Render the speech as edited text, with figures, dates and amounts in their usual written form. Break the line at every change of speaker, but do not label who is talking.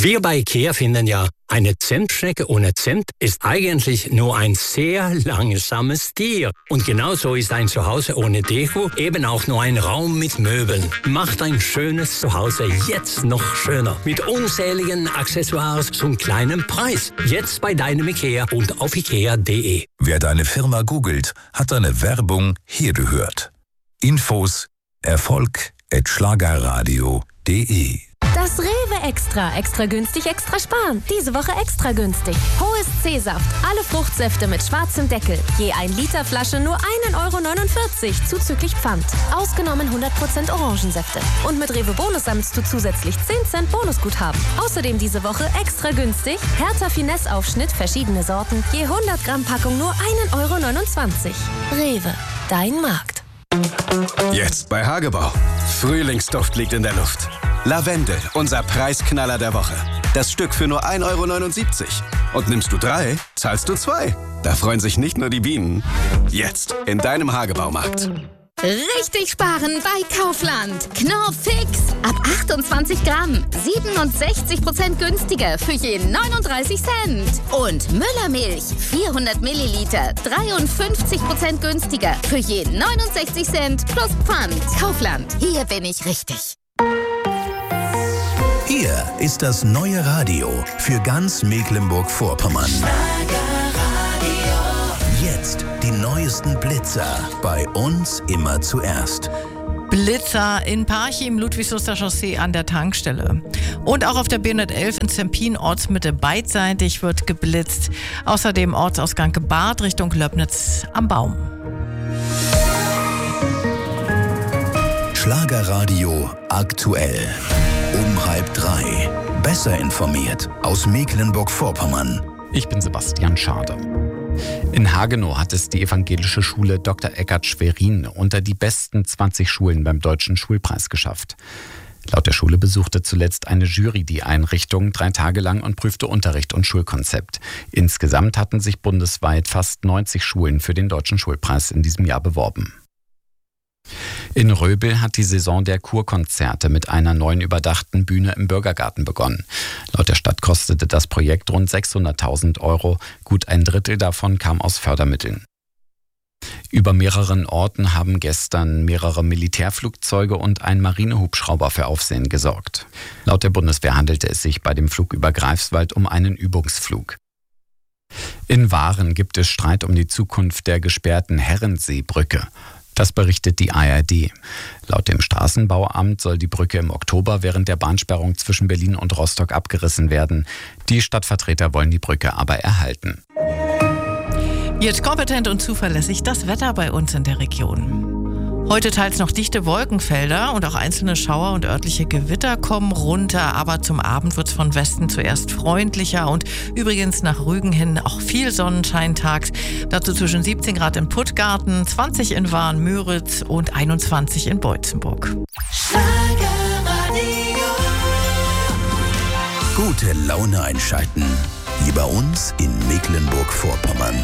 Wir bei IKEA finden ja, eine Zentschnecke ohne Zent ist eigentlich nur ein sehr langsames Tier. Und genauso ist ein Zuhause ohne Deko eben auch nur ein Raum mit Möbeln. Macht ein schönes Zuhause jetzt noch schöner. Mit unzähligen Accessoires zum kleinen Preis. Jetzt bei deinem IKEA und auf ikea.de.
Wer deine Firma googelt, hat deine Werbung hier gehört. Infos erfolg@schlagerradio.de.
Das Rewe Extra. Extra günstig, extra sparen. Diese Woche extra günstig. Hohes C-Saft. Alle Fruchtsäfte mit schwarzem Deckel. Je 1 Liter Flasche nur 1,49 € zuzüglich Pfand. Ausgenommen 100% Orangensäfte. Und mit Rewe Bonus sammelst du zusätzlich 10 Cent Bonusguthaben. Außerdem diese Woche extra günstig. Hertha Finesse Aufschnitt, verschiedene Sorten. Je 100 Gramm Packung nur 1,29 €. Rewe. Dein Markt.
Jetzt bei Hagebau. Frühlingsduft liegt in der Luft. Lavendel, unser Preisknaller der Woche. Das Stück für nur 1,79 €. Und nimmst du 3, zahlst du 2. Da freuen sich nicht nur die Bienen. Jetzt in deinem Hagebaumarkt.
Richtig sparen bei Kaufland. Knorr Fix. Ab 28 Gramm. 67% günstiger für je 39 Cent. Und Müllermilch. 400 Milliliter. 53% günstiger für je 69 Cent plus Pfand. Kaufland. Hier bin ich richtig.
Hier ist das neue Radio für ganz Mecklenburg-Vorpommern. Jetzt die neuesten Blitzer. Bei uns immer zuerst.
Blitzer in Parchim, Ludwigslustner Chaussee an der Tankstelle. Und auch auf der B111 in Zempin, Ortsmitte, beidseitig wird geblitzt. Außerdem Ortsausgang Gebart Richtung Löbnitz am Baum.
Schlagerradio aktuell. Um 2:30. Besser informiert aus Mecklenburg-Vorpommern.
Ich bin Sebastian Schade. In Hagenow hat es die evangelische Schule Dr. Eckart Schwerin unter die besten 20 Schulen beim Deutschen Schulpreis geschafft. Laut der Schule besuchte zuletzt eine Jury die Einrichtung 3 Tage lang und prüfte Unterricht und Schulkonzept. Insgesamt hatten sich bundesweit fast 90 Schulen für den Deutschen Schulpreis in diesem Jahr beworben. In Röbel hat die Saison der Kurkonzerte mit einer neuen überdachten Bühne im Bürgergarten begonnen. Laut der Stadt kostete das Projekt rund 600.000 €. Gut ein Drittel davon kam aus Fördermitteln. Über mehreren Orten haben gestern mehrere Militärflugzeuge und ein Marinehubschrauber für Aufsehen gesorgt. Laut der Bundeswehr handelte es sich bei dem Flug über Greifswald um einen Übungsflug. In Waren gibt es Streit um die Zukunft der gesperrten Herrenseebrücke. Das berichtet die ARD. Laut dem Straßenbauamt soll die Brücke im Oktober während der Bahnsperrung zwischen Berlin und Rostock abgerissen werden. Die Stadtvertreter wollen die Brücke aber erhalten.
Jetzt kompetent und zuverlässig das Wetter bei uns in der Region. Heute teils noch dichte Wolkenfelder und auch einzelne Schauer und örtliche Gewitter kommen runter. Aber zum Abend wird es von Westen zuerst freundlicher und übrigens nach Rügen hin auch viel Sonnenschein tags. Dazu zwischen 17 Grad in Puttgarten, 20 in Wahn-Müritz und 21 in Beutzenburg.
Gute Laune einschalten. Hier bei uns in Mecklenburg-Vorpommern.